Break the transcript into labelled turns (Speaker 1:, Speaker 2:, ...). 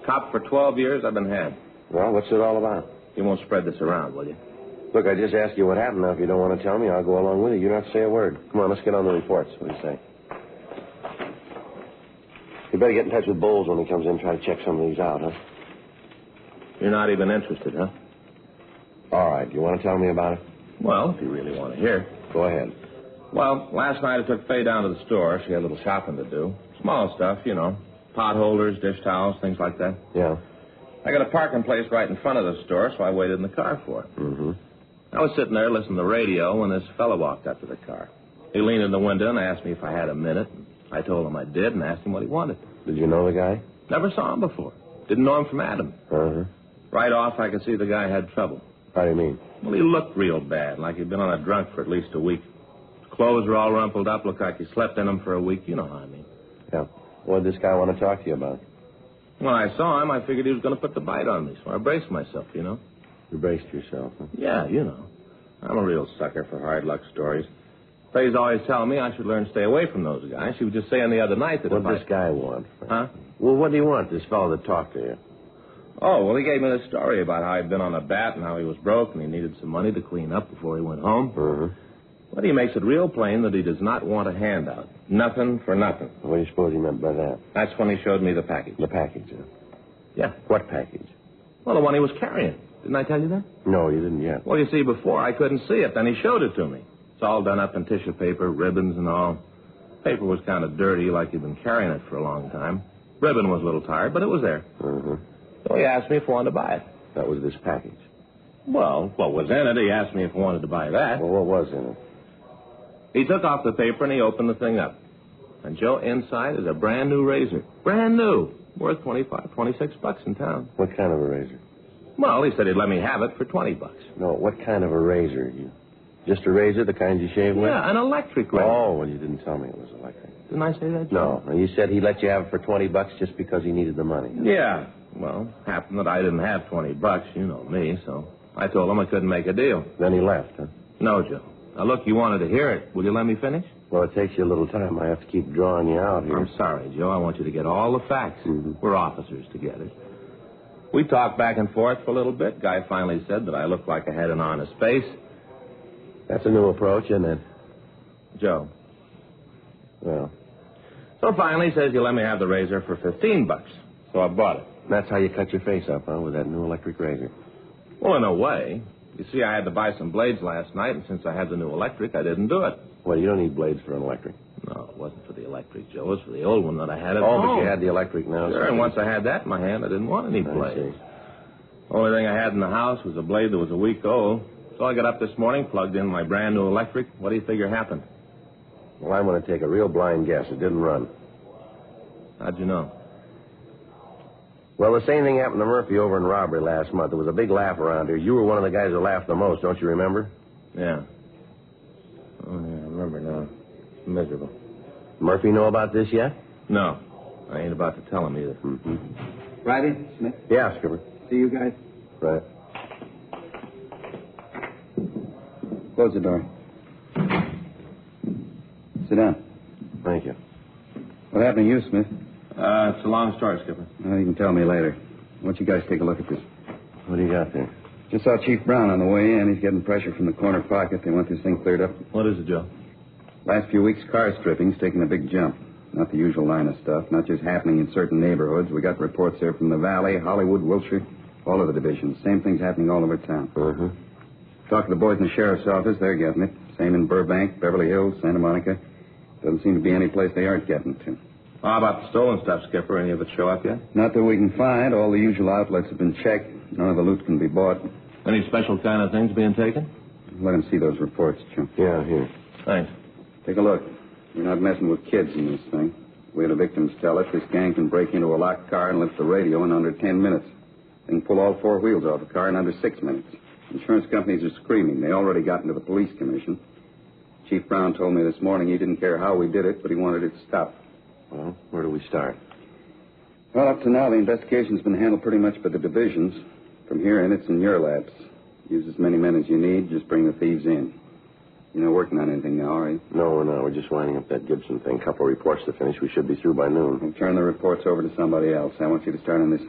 Speaker 1: Cop for 12 years, I've been had.
Speaker 2: Well, what's it all about?
Speaker 1: You won't spread this around, will you?
Speaker 2: Look, I just asked you what happened. Now, if you don't want to tell me, I'll go along with you. You don't have to say a word. Come on, let's get on the reports. What do you say? You better get in touch with Bowles when he comes in and try to check some of these out, huh?
Speaker 1: You're not even interested, huh?
Speaker 2: All right. You want to tell me about it?
Speaker 1: Well, if you really want to hear.
Speaker 2: Go ahead.
Speaker 1: Well, last night I took Faye down to the store. She had a little shopping to do. Small stuff, you know. Pot holders, dish towels, things like that.
Speaker 2: Yeah.
Speaker 1: I got a parking place right in front of the store, so I waited in the car for her.
Speaker 2: Mm-hmm.
Speaker 1: I was sitting there listening to the radio when this fellow walked up to the car. He leaned in the window and asked me if I had a minute. I told him I did and asked him what he wanted.
Speaker 2: Did you know the guy?
Speaker 1: Never saw him before. Didn't know him from Adam.
Speaker 2: Uh-huh.
Speaker 1: Right off, I could see the guy had trouble.
Speaker 2: How do you mean?
Speaker 1: Well, he looked real bad, like he'd been on a drunk for at least a week. Clothes were all rumpled up, looked like he slept in them for a week. You know how I mean.
Speaker 2: Yeah. What did this guy want to talk to you about?
Speaker 1: When I saw him, I figured he was going to put the bite on me, so I braced myself, you know.
Speaker 2: You braced yourself, huh?
Speaker 1: Yeah, you know. I'm a real sucker for hard luck stories. Faye's always telling me I should learn to stay away from those guys. She was just saying the other night that
Speaker 2: what does this guy want?
Speaker 1: Huh?
Speaker 2: Well, what do you want, this fellow that talked to you?
Speaker 1: Oh, well, he gave me this story about how he'd been on a bat and how he was broke and he needed some money to clean up before he went home.
Speaker 2: Mm-hmm.
Speaker 1: But he makes it real plain that he does not want a handout. Nothing for nothing.
Speaker 2: What do you suppose he meant by that?
Speaker 1: That's when he showed me the package.
Speaker 2: The package, huh?
Speaker 1: Yeah.
Speaker 2: What package?
Speaker 1: Well, the one he was carrying. Didn't I tell you that?
Speaker 2: No, you didn't yet.
Speaker 1: Well, you see, before I couldn't see it. Then he showed it to me. It's all done up in tissue paper, ribbons and all. Paper was kind of dirty, like he'd been carrying it for a long time. Ribbon was a little tired, but it was there.
Speaker 2: Mm-hmm.
Speaker 1: So he asked me if I wanted to buy it.
Speaker 2: That was this package.
Speaker 1: Well, what was in it? He asked me if I wanted to buy that.
Speaker 2: Well, what was in it?
Speaker 1: He took off the paper and he opened the thing up. And, Joe, inside is a brand new razor. Brand new. Worth $26 in town.
Speaker 2: What kind of a razor?
Speaker 1: Well, he said he'd let me have it for $20.
Speaker 2: No, what kind of a razor? Just a razor, the kind you shave with?
Speaker 1: Yeah, an electric razor.
Speaker 2: Oh, well, you didn't tell me it was electric.
Speaker 1: Didn't I say that, Joe?
Speaker 2: No, you said he let you have it for $20 just because he needed the money.
Speaker 1: Yeah. Well, happened that I didn't have $20. You know me, so I told him I couldn't make a deal.
Speaker 2: Then he left, huh?
Speaker 1: No, Joe. Now, look, you wanted to hear it. Will you let me finish?
Speaker 2: Well, it takes you a little time. I have to keep drawing you out here.
Speaker 1: I'm sorry, Joe. I want you to get all the facts.
Speaker 2: Mm-hmm.
Speaker 1: We're officers together. We talked back and forth for a little bit. Guy finally said that I looked like I had an honest face.
Speaker 2: That's a new approach, isn't it?
Speaker 1: Joe.
Speaker 2: Well.
Speaker 1: So finally he says he'll let me have the razor for $15. So I bought it.
Speaker 2: That's how you cut your face up, huh, with that new electric razor?
Speaker 1: Well, in a way. You see, I had to buy some blades last night, and since I had the new electric, I didn't do it.
Speaker 2: Well, you don't need blades for an electric.
Speaker 1: No, it wasn't for the electric, Joe. It was for the old one that I had at
Speaker 2: home.
Speaker 1: home.
Speaker 2: But you had the electric now.
Speaker 1: Sure, and once I had that in my hand, I didn't want any blades. Only thing I had in the house was a blade that was a week old. So I got up this morning, plugged in my brand new electric. What do you figure happened?
Speaker 2: Well, I'm going to take a real blind guess. It didn't run.
Speaker 1: How'd you know?
Speaker 2: Well, the same thing happened to Murphy over in robbery last month. There was a big laugh around here. You were one of the guys who laughed the most, don't you remember?
Speaker 1: Yeah. Oh, yeah, I remember now. It's miserable.
Speaker 2: Murphy know about this yet?
Speaker 1: No. I ain't about to tell him either.
Speaker 2: Mm-hmm.
Speaker 3: Riley, Smith?
Speaker 2: Yeah, Skipper.
Speaker 3: See you guys?
Speaker 2: Right.
Speaker 3: Close the door. Sit down.
Speaker 2: Thank you.
Speaker 3: What happened to you, Smith?
Speaker 1: It's a long story, Skipper.
Speaker 3: Well, you can tell me later. Why don't you guys take a look at this?
Speaker 2: What do you got there?
Speaker 3: Just saw Chief Brown on the way in. He's getting pressure from the corner pocket. They want this thing cleared up.
Speaker 1: What is it, Joe?
Speaker 3: Last few weeks, car stripping's taken a big jump. Not the usual line of stuff. Not just happening in certain neighborhoods. We got reports there from the Valley, Hollywood, Wilshire, all of the divisions. Same thing's happening all over town.
Speaker 2: Mm-hmm.
Speaker 3: Talk to the boys in the sheriff's office. They're getting it. Same in Burbank, Beverly Hills, Santa Monica. Doesn't seem to be any place they aren't getting to.
Speaker 1: How about the stolen stuff, Skipper? Any of it show up yet?
Speaker 3: Not that we can find. All the usual outlets have been checked. None of the loot can be bought.
Speaker 1: Any special kind of things being taken?
Speaker 3: Let him see those reports, Jim.
Speaker 2: Yeah, here.
Speaker 1: Thanks.
Speaker 3: Take a look. We're not messing with kids in this thing. We had the victims tell us this gang can break into a locked car and lift the radio in under 10 minutes. They can pull all four wheels off the car in under 6 minutes. Insurance companies are screaming. They already got into the police commission. Chief Brown told me this morning he didn't care how we did it, but he wanted it stopped.
Speaker 2: Well, where do we start?
Speaker 3: Well, up to now, the investigation's been handled pretty much by the divisions. From here in, it's in your laps. Use as many men as you need. Just bring the thieves in. You're not working on anything now, are you?
Speaker 2: No, we're not. We're just winding up that Gibson thing. Couple of reports to finish. We should be through by noon.
Speaker 3: We'll turn the reports over to somebody else. I want you to start on this